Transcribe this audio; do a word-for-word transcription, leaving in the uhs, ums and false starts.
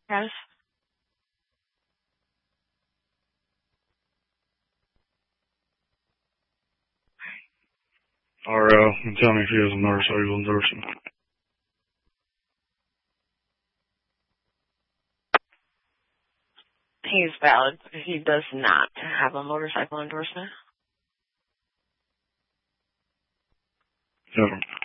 Yes. Or uh, tell me if he has a motorcycle endorsement. He's valid. He does not have a motorcycle endorsement. Yeah.